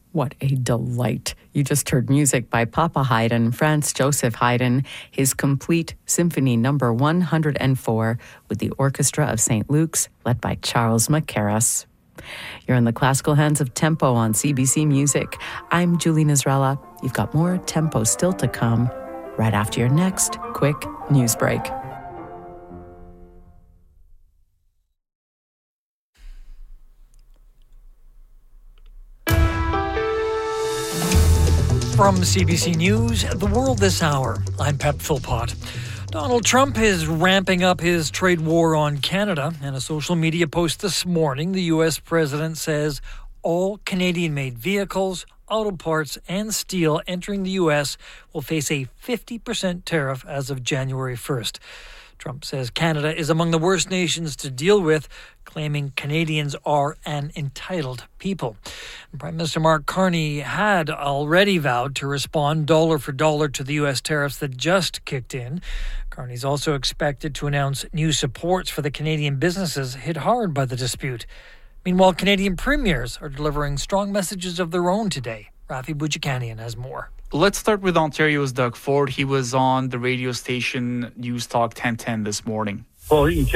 What a delight. You just heard music by Papa Haydn, Franz Joseph Haydn, his complete Symphony No. 104 with the Orchestra of St. Luke's, led by Charles Mackerras. You're in the classical hands of Tempo on CBC Music. I'm Julie Nazrella. You've got more Tempo still to come right after your next quick news break. From CBC News, The World This Hour, I'm Pep Philpott. Donald Trump is ramping up his trade war on Canada. In a social media post this morning, the U.S. president says all Canadian-made vehicles, auto parts, and steel entering the U.S. will face a 50% tariff as of January 1st. Trump says Canada is among the worst nations to deal with, claiming Canadians are an entitled people. Prime Minister Mark Carney had already vowed to respond dollar for dollar to the U.S. tariffs that just kicked in. Carney's also expected to announce new supports for the Canadian businesses hit hard by the dispute. Meanwhile, Canadian premiers are delivering strong messages of their own today. Rafi Boudjikanian has more. Let's start with Ontario's Doug Ford. He was on the radio station News Talk 1010 this morning. Well, in